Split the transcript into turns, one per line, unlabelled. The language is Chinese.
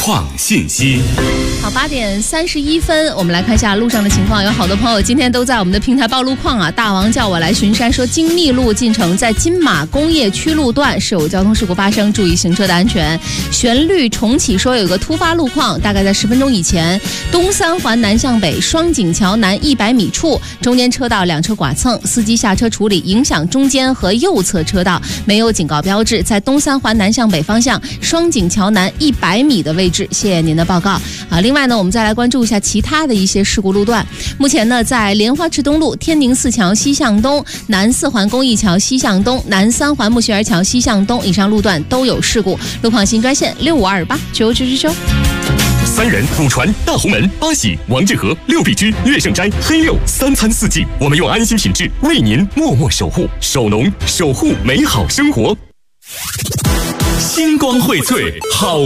创信息。
好，8点31分，我们来看一下路上的情况。有好多朋友今天都在我们的平台报路况啊。大王叫我来巡山，说京密路进城在金马工业区路段是有交通事故发生，注意行车的安全。旋律重启说有个突发路况，大概在10分钟以前，东三环南向北双井桥南100米处，中间车道2车剐蹭，司机下车处理，影响中间和右侧车道，没有警告标志，在东三环南向北方向双井桥南100米的位置。谢谢您的报告啊。另外呢，我们再来关注一下其他的一些事故路段。目前呢，在莲花池东路天宁寺桥西向东、南4环公益桥西向东、南3环木樨园桥西向东以上路段都有事故。路况新专线6528999999。
3人古船、大红门、八喜、王致和、六必居、乐盛斋、黑六3餐4季，我们用安心品质为您默默守护，守农，守护美好生活。星光荟萃，好